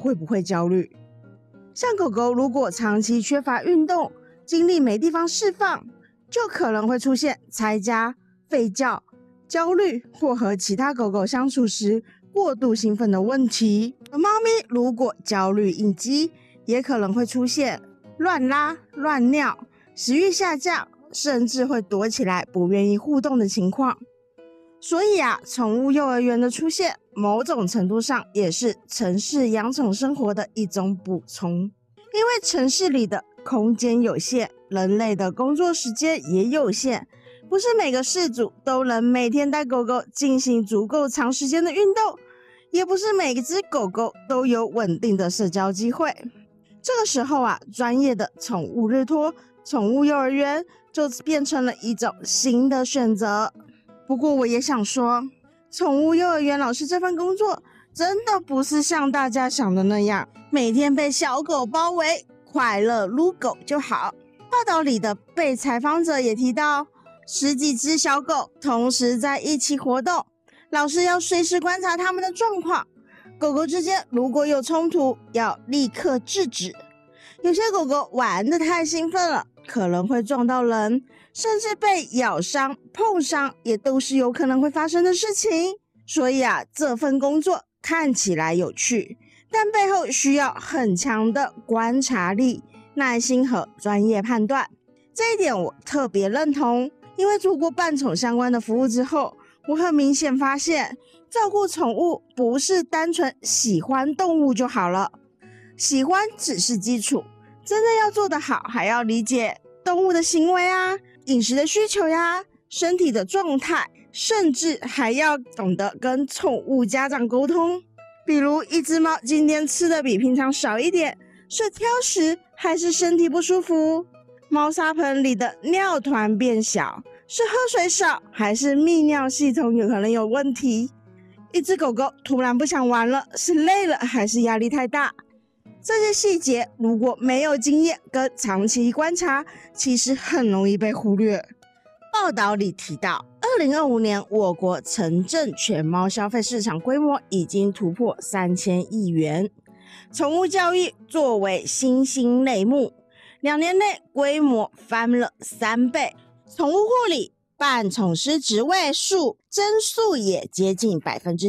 会不会焦虑。像狗狗如果长期缺乏运动，精力没地方释放，就可能会出现拆家、吠叫、焦虑或和其他狗狗相处时过度兴奋的问题。而猫咪如果焦虑应激，也可能会出现乱拉、乱尿、食欲下降，甚至会躲起来不愿意互动的情况。所以宠物幼儿园的出现，某种程度上也是城市养宠生活的一种补充。因为城市里的空间有限，人类的工作时间也有限，不是每个饲主都能每天带狗狗进行足够长时间的运动，也不是每只狗狗都有稳定的社交机会。这个时候专业的宠物日托、宠物幼儿园就变成了一种新的选择。不过我也想说，宠物幼儿园老师这份工作真的不是像大家想的那样，每天被小狗包围，快乐撸狗就好。报道里的被采访者也提到，10几只小狗同时在一起活动，老师要随时观察它们的状况，狗狗之间如果有冲突，要立刻制止。有些狗狗玩得太兴奋了，可能会撞到人，甚至被咬伤、碰伤，也都是有可能会发生的事情。所以这份工作看起来有趣，但背后需要很强的观察力、耐心和专业判断。这一点我特别认同，因为做过伴宠相关的服务之后，我很明显发现，照顾宠物不是单纯喜欢动物就好了，喜欢只是基础，真的要做得好，还要理解动物的行为饮食的需求身体的状态，甚至还要懂得跟宠物家长沟通。比如一只猫今天吃的比平常少一点，是挑食还是身体不舒服？猫砂盆里的尿团变小，是喝水少还是泌尿系统有可能有问题？一只狗狗突然不想玩了，是累了还是压力太大？这些细节如果没有经验跟长期观察，其实很容易被忽略。报道里提到，2025年我国城镇犬猫消费市场规模已经突破3000亿元，宠物教育作为新兴类目，2年内规模翻了3倍，宠物护理、伴宠师职位数增速也接近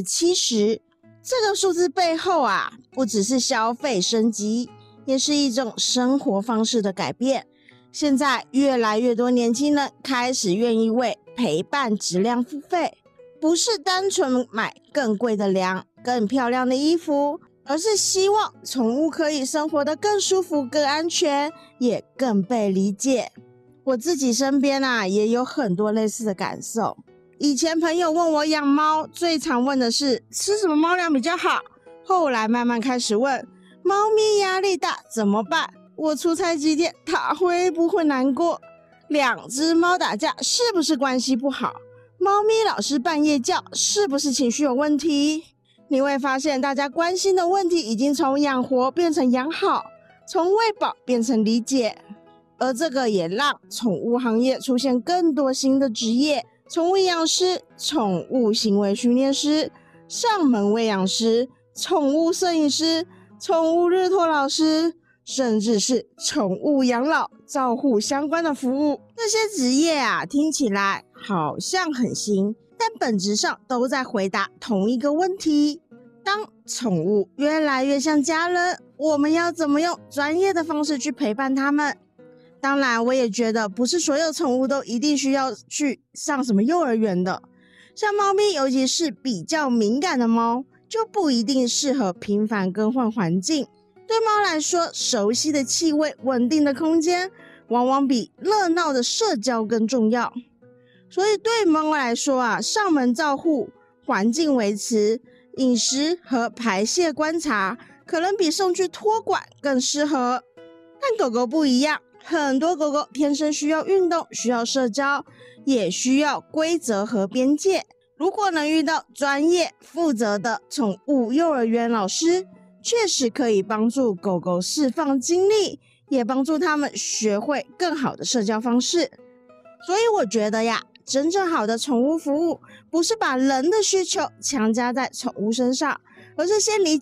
70%。这个数字背后不只是消费升级，也是一种生活方式的改变。现在越来越多年轻人开始愿意为陪伴质量付费，不是单纯买更贵的粮、更漂亮的衣服，而是希望宠物可以生活得更舒服、更安全，也更被理解。我自己身边也有很多类似的感受。以前朋友问我养猫，最常问的是吃什么猫粮比较好，后来慢慢开始问猫咪压力大怎么办，我出差几天它会不会难过，2只猫打架是不是关系不好，猫咪老是半夜叫是不是情绪有问题。你会发现大家关心的问题已经从养活变成养好，从喂饱变成理解。而这个也让宠物行业出现更多新的职业，宠物营养师、宠物行为训练师、上门喂养师、宠物摄影师、宠物日托老师，甚至是宠物养老照护相关的服务。这些职业听起来好像很新，但本质上都在回答同一个问题：当宠物越来越像家人，我们要怎么用专业的方式去陪伴它们？当然我也觉得不是所有宠物都一定需要去上什么幼儿园的，像猫咪，尤其是比较敏感的猫，就不一定适合频繁更换环境。对猫来说，熟悉的气味、稳定的空间往往比热闹的社交更重要。所以对猫来说上门照护、环境维持、饮食和排泄观察可能比送去托管更适合。但狗狗不一样，很多狗狗天生需要运动，需要社交，也需要规则和边界。如果能遇到专业负责的宠物幼儿园老师，确实可以帮助狗狗释放精力，也帮助它们学会更好的社交方式。所以我觉得真正好的宠物服务不是把人的需求强加在宠物身上，而是先理解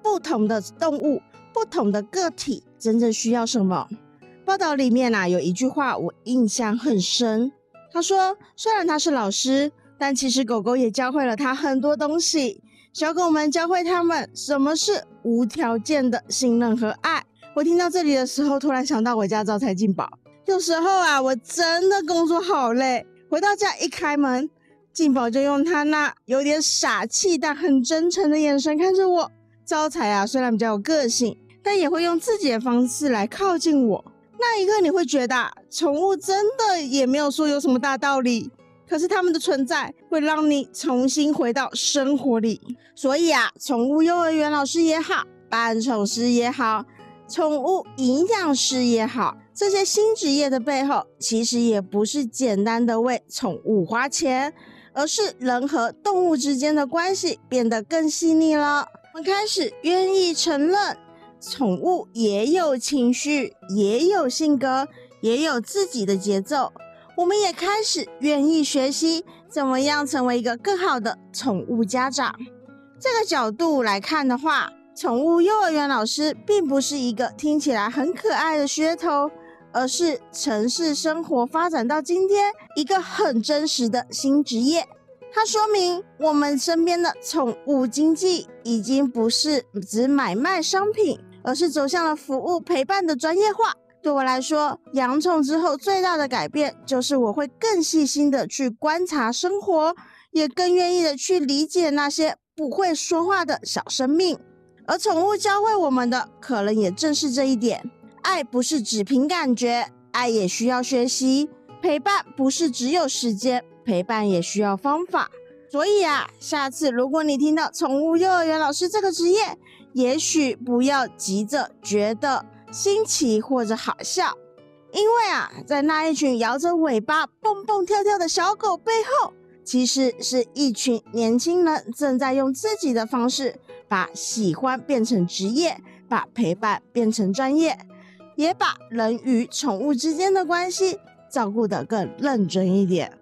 不同的动物、不同的个体真正需要什么。报道里面有一句话我印象很深，他说虽然他是老师，但其实狗狗也教会了他很多东西。小狗们教会他们什么是无条件的信任和爱。我听到这里的时候，突然想到我家招财进宝。有时候我真的工作好累，回到家一开门，进宝就用他那有点傻气但很真诚的眼神看着我。招财虽然比较有个性，但也会用自己的方式来靠近我。那一刻你会觉得宠物真的也没有说有什么大道理，可是他们的存在会让你重新回到生活里。所以宠物幼儿园老师也好，扮宠师也好，宠物营养师也好，这些新职业的背后，其实也不是简单的为宠物花钱，而是人和动物之间的关系变得更细腻了。我们开始愿意承认，宠物也有情绪，也有性格，也有自己的节奏。我们也开始愿意学习怎么样成为一个更好的宠物家长。这个角度来看的话，宠物幼儿园老师并不是一个听起来很可爱的噱头，而是城市生活发展到今天一个很真实的新职业。它说明我们身边的宠物经济已经不是只买卖商品，而是走向了服务陪伴的专业化。对我来说，养宠之后最大的改变就是我会更细心的去观察生活，也更愿意的去理解那些不会说话的小生命。而宠物教会我们的可能也正是这一点。爱不是只凭感觉，爱也需要学习。陪伴不是只有时间，陪伴也需要方法。所以下次如果你听到宠物幼儿园老师这个职业，也许不要急着觉得新奇或者好笑，因为在那一群摇着尾巴蹦蹦跳跳的小狗背后，其实是一群年轻人正在用自己的方式把喜欢变成职业，把陪伴变成专业，也把人与宠物之间的关系照顾得更认真一点。